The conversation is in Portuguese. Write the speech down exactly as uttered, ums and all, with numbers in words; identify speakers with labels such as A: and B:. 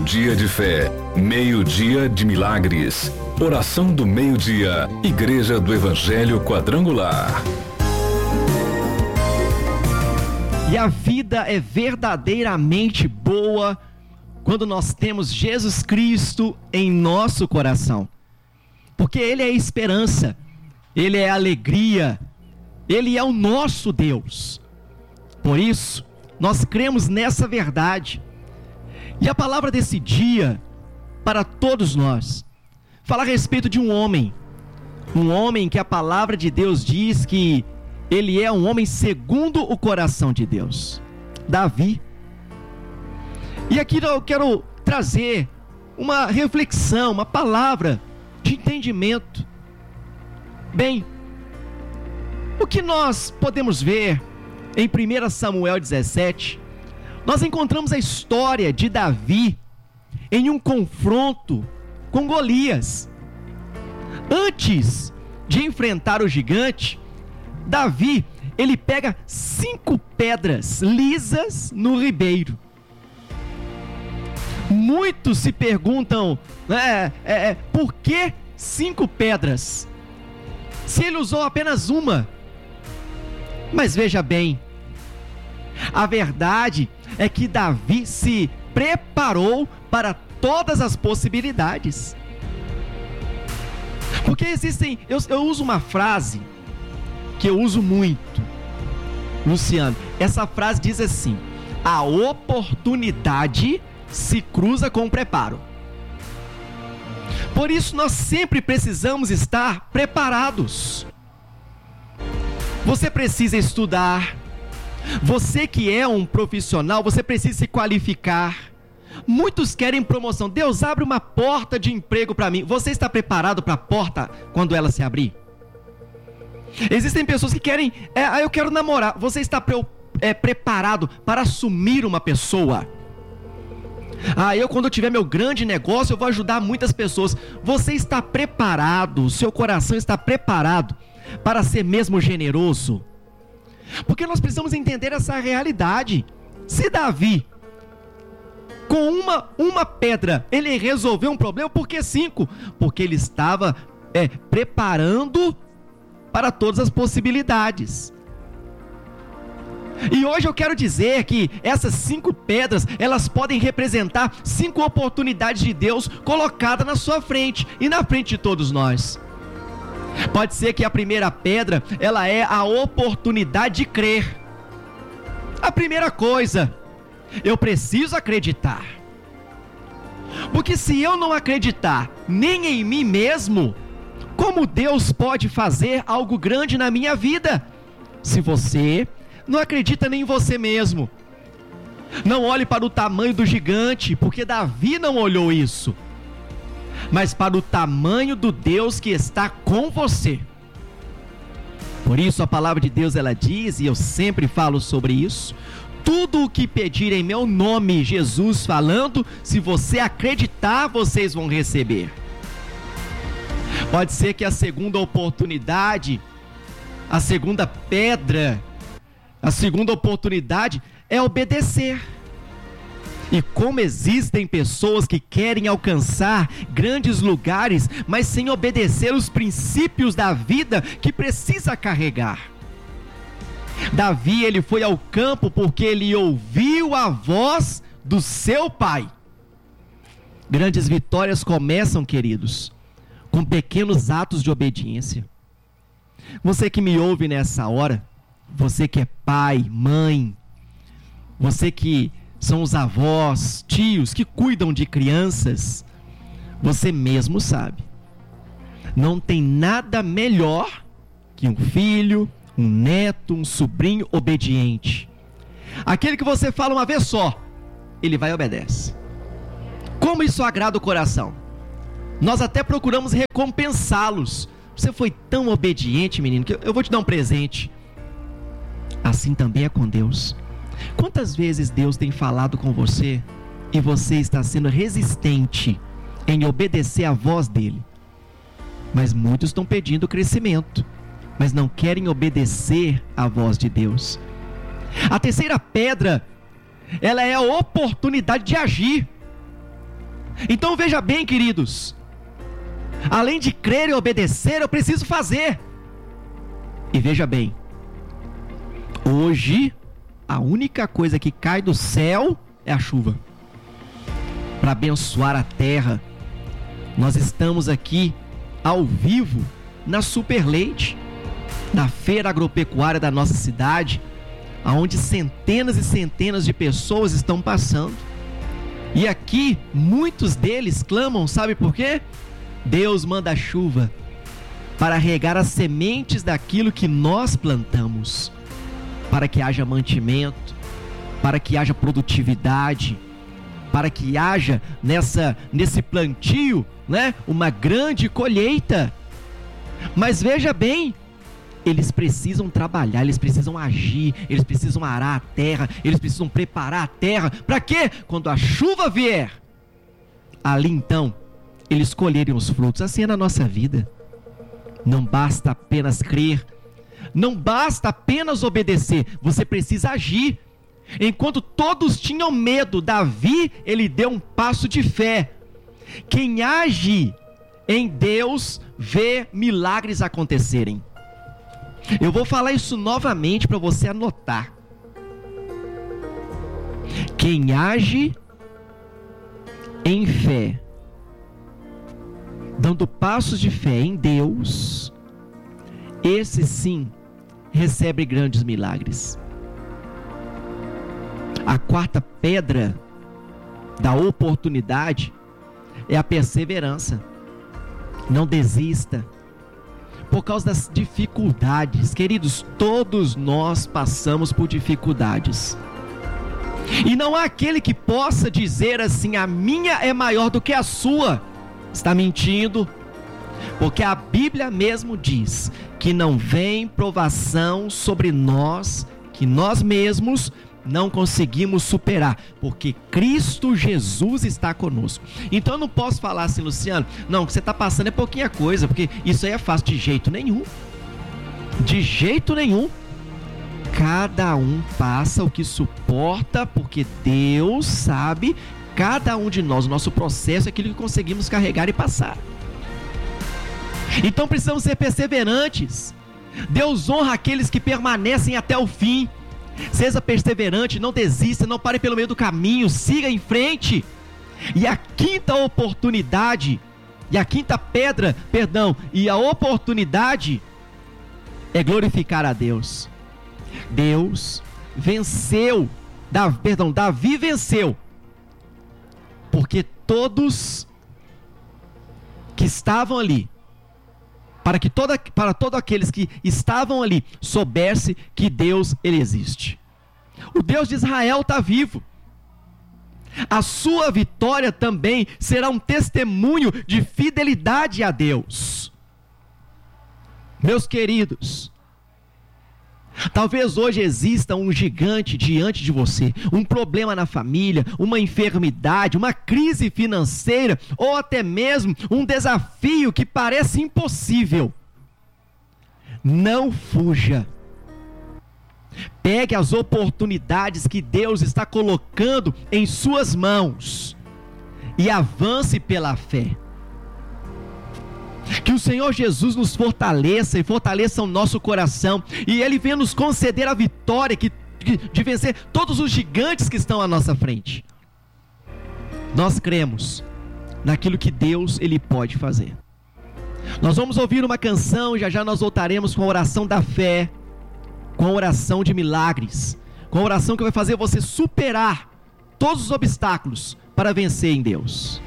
A: dia de fé, meio-dia de milagres. Oração do meio-dia, Igreja do Evangelho Quadrangular.
B: E a vida é verdadeiramente boa quando nós temos Jesus Cristo em nosso coração. Porque Ele é a esperança, Ele é a alegria, Ele é o nosso Deus. Por isso, nós cremos nessa verdade. E a palavra desse dia, para todos nós, fala a respeito de um homem. Um homem que a palavra de Deus diz que ele é um homem segundo o coração de Deus. Davi. E aqui eu quero trazer uma reflexão, uma palavra de entendimento. Bem, o que nós podemos ver em primeiro Samuel dezessete, nós encontramos a história de Davi em um confronto com Golias. Antes de enfrentar o gigante, Davi, ele pega cinco pedras lisas no ribeiro. Muitos se perguntam, é, é, é, por que cinco pedras? Se ele usou apenas uma. Mas veja bem, a verdade é que Davi se preparou para todas as possibilidades. Porque existem, eu, eu uso uma frase que eu uso muito, Luciano. Essa frase diz assim: a oportunidade se cruza com o preparo. Por isso nós sempre precisamos estar preparados. Você precisa estudar. Você que é um profissional, você precisa se qualificar. Muitos querem promoção. Deus, abre uma porta de emprego para mim. Você está preparado para a porta quando ela se abrir? Existem pessoas que querem, é, ah, eu quero namorar. Você está pre, é, preparado para assumir uma pessoa? Ah, eu quando eu tiver meu grande negócio, eu vou ajudar muitas pessoas. Você está preparado? O seu coração está preparado para ser mesmo generoso? Porque nós precisamos entender essa realidade. Se Davi, com uma, uma pedra, ele resolveu um problema, por que cinco? Porque ele estava é, preparando para todas as possibilidades. E hoje eu quero dizer que essas cinco pedras, elas podem representar cinco oportunidades de Deus colocadas na sua frente e na frente de todos nós. Pode ser que a primeira pedra, ela é a oportunidade de crer. A primeira coisa, eu preciso acreditar. Porque se eu não acreditar nem em mim mesmo, como Deus pode fazer algo grande na minha vida? Se você não acredita nem em você mesmo. Não olhe para o tamanho do gigante, porque Davi não olhou isso, mas para o tamanho do Deus que está com você. Por isso a palavra de Deus, ela diz, e eu sempre falo sobre isso: tudo o que pedir em meu nome, Jesus falando, se você acreditar, vocês vão receber. Pode ser que a segunda oportunidade, a segunda pedra, a segunda oportunidade é obedecer. E como existem pessoas que querem alcançar grandes lugares, mas sem obedecer os princípios da vida que precisa carregar. Davi, ele foi ao campo porque ele ouviu a voz do seu pai. Grandes vitórias começam, queridos, com pequenos atos de obediência. Você que me ouve nessa hora, você que é pai, mãe, você que são os avós, tios que cuidam de crianças, você mesmo sabe, não tem nada melhor que um filho, um neto, um sobrinho obediente. Aquele que você fala uma vez só, ele vai e obedece. Como isso agrada o coração? Nós até procuramos recompensá-los. Você foi tão obediente, menino, que eu vou te dar um presente. Assim também é com Deus. Quantas vezes Deus tem falado com você e você está sendo resistente em obedecer à voz dele? Mas muitos estão pedindo crescimento, mas não querem obedecer à voz de Deus. A terceira pedra, ela é a oportunidade de agir. Então veja bem, queridos, além de crer e obedecer, eu preciso fazer. E veja bem, hoje a única coisa que cai do céu é a chuva para abençoar a terra. Nós estamos aqui ao vivo na Super Leite, na feira agropecuária da nossa cidade, onde centenas e centenas de pessoas estão passando. E aqui muitos deles clamam, sabe por quê? Deus manda chuva para regar as sementes daquilo que nós plantamos, para que haja mantimento, para que haja produtividade, para que haja nessa, nesse plantio, né, uma grande colheita. Mas veja bem, eles precisam trabalhar, eles precisam agir, eles precisam arar a terra, eles precisam preparar a terra. Para quê? Quando a chuva vier, ali então, eles colherem os frutos. Assim é na nossa vida. Não basta apenas crer, não basta apenas obedecer, você precisa agir. Enquanto todos tinham medo, Davi, ele deu um passo de fé. Quem age em Deus vê milagres acontecerem. Eu vou falar isso novamente para você anotar. Quem age em fé, dando passos de fé em Deus, esse sim recebe grandes milagres. A quarta pedra da oportunidade é a perseverança. Não desista por causa das dificuldades. Queridos, todos nós passamos por dificuldades. E não há aquele que possa dizer assim: a minha é maior do que a sua. Está mentindo, porque a Bíblia mesmo diz que não vem provação sobre nós que nós mesmos não conseguimos superar, porque Cristo Jesus está conosco. Então eu não posso falar assim: Luciano, não, o que você está passando é pouquinha coisa, porque isso aí é fácil. De jeito nenhum, de jeito nenhum. Cada um passa o que suporta, porque Deus sabe cada um de nós, o nosso processo é aquilo que conseguimos carregar e passar. Então precisamos ser perseverantes. Deus honra aqueles que permanecem até o fim. Seja perseverante, não desista, não pare pelo meio do caminho, siga em frente. E a quinta oportunidade, e a quinta pedra, perdão, e a oportunidade é glorificar a Deus. Deus venceu, Davi, perdão, Davi venceu, porque todos que estavam ali, para que toda, para todos aqueles que estavam ali soubesse que Deus, ele existe. O Deus de Israel está vivo. A sua vitória também será um testemunho de fidelidade a Deus. Meus queridos, talvez hoje exista um gigante diante de você, um problema na família, uma enfermidade, uma crise financeira, ou até mesmo um desafio que parece impossível. Não fuja. Pegue as oportunidades que Deus está colocando em suas mãos e avance pela fé. Que o Senhor Jesus nos fortaleça e fortaleça o nosso coração, e Ele venha nos conceder a vitória que, de vencer todos os gigantes que estão à nossa frente. Nós cremos naquilo que Deus, Ele pode fazer. Nós vamos ouvir uma canção, já já nós voltaremos com a oração da fé, com a oração de milagres, com a oração que vai fazer você superar todos os obstáculos para vencer em Deus.